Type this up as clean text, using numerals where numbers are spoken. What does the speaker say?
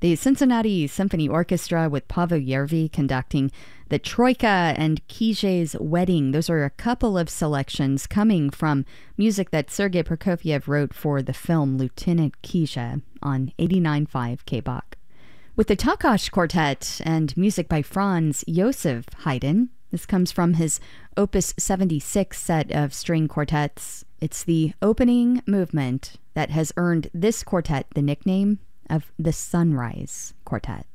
The Cincinnati Symphony Orchestra with Paavo Järvi conducting the Troika and Kije's Wedding. Those are a couple of selections coming from music that Sergei Prokofiev wrote for the film Lieutenant Kije on 89.5 KBOK. With the Takács Quartet and music by Franz Josef Haydn. This comes from his Opus 76 set of string quartets. It's the opening movement that has earned this quartet the nickname of the Sunrise Quartet.